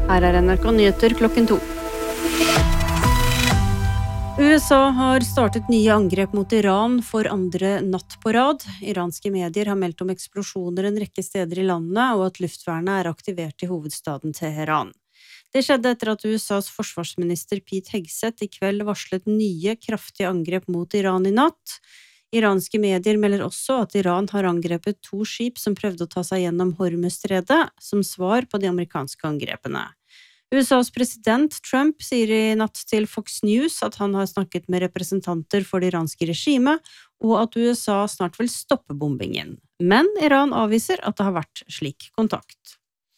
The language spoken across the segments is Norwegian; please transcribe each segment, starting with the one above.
Her NRK Nyheter klokken 2. USA har startet nye angrep mot Iran for andre natt på rad. Iranske medier har meldt om eksplosjoner en rekke steder i landet, og at luftvernet er aktivert i hovedstaden Teheran. Det skjedde etter at USAs forsvarsminister Pete Hegseth i kveld varslet nye kraftige angrep mot Iran i natt. Iranske medier melder også at Iran har angrepet 2 skip som prøvde å ta seg gjennom Hormuzstredet, som svar på de amerikanske angrepene. USAs president Trump sier i natt til Fox News at han har snakket med representanter for det iranske regimet, og at USA snart vil stoppe bombingen. Men Iran avviser at det har vært slik kontakt.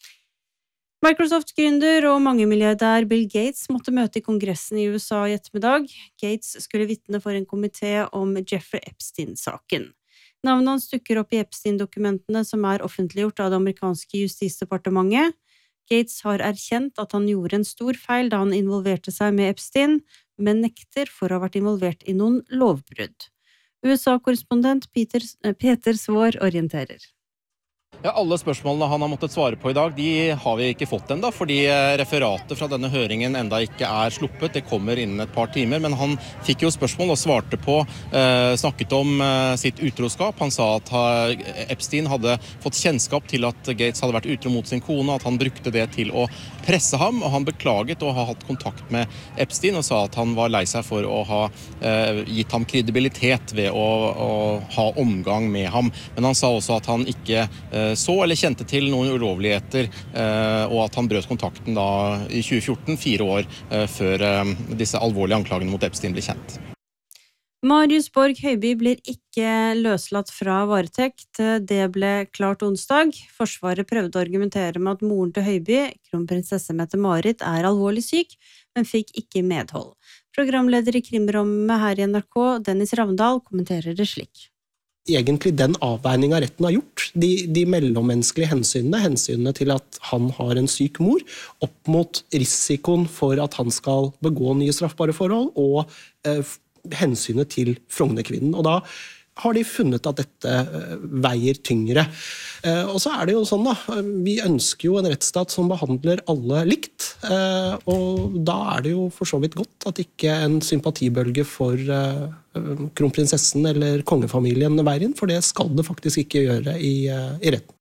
Microsoft-gründer og mangemilliardær Bill Gates måtte møte i kongressen i USA i ettermiddag. Gates skulle vitne for en komité om Jeffrey Epstein-saken. Navnet hans dukker opp i Epstein-dokumentene som er offentliggjort av det amerikanske justisdepartementet. Gates har erkjent at han gjorde en stor feil da han involverte seg med Epstein, men nekter for å ha vært involvert i noen lovbrudd. USA-korrespondent Peter Svår orienterer. Ja, alle spørsmålene han har måttet svare på i dag, de har vi ikke fått enda, fordi referatet fra denne høringen enda ikke er sluppet. Det kommer innen et par timer, men han fikk jo spørsmål og svarte på, snakket om sitt utroskap. Han sa at Epstein hadde fått kjennskap til at Gates hadde vært utro mot sin kone, at han brukte det til å presse ham, og han beklaget å ha hatt kontakt med Epstein og sa at han var lei seg for å ha gitt ham kredibilitet ved å ha omgang med ham. Men han sa også at han ikke så eller kjente til noen ulovligheter, og at han brøt kontakten da i 2014, 4 år før disse alvorlige anklagene mot Epstein ble kjent. Marius Borg Høiby blir ikke løslatt fra varetekt. Det ble klart onsdag. Forsvaret prøvde å argumentere med at moren til Høiby, kronprinsesse Mette-Marit, er alvorlig syk, men fikk ikke medhold. Programleder i krimrommet her i NRK, Dennis Ravndal, kommenterer det slik. Egentlig den avveiningen retten har gjort, de mellommenneskelige hensynene til at han har en syk mor, opp mot risikoen for at han skal begå nye straffbare forhold, og hensynet til Frognerkvinnen. Og da har de funnet at dette veier tyngre. Og så er det jo sånn da, vi ønsker jo en rettsstat som behandler alle likt, og da er det jo for så vidt godt at ikke en sympatibølge for kronprinsessen eller kongefamilien veier inn, for det skal det faktisk ikke gjøre i retten.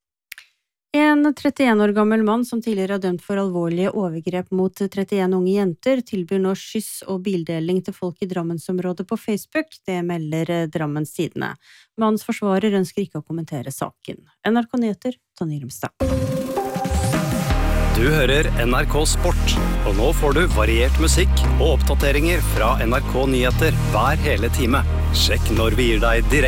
En 31 år gammel mann som tidligere er dømt for alvorlige overgrep mot 31 unge jenter, tilbyr nå skyss og bildeling til folk i Drammensområdet på Facebook. Det melder Drammens Tidende. Mannens forsvarer ønsker ikke å kommentere saken. NRK Nyheter, Tonje Romstad. Du hører NRK Sport, og nå får du variert musikk og oppdateringer fra NRK Nyheter hver hele time. Sjekk når vi gir deg direkte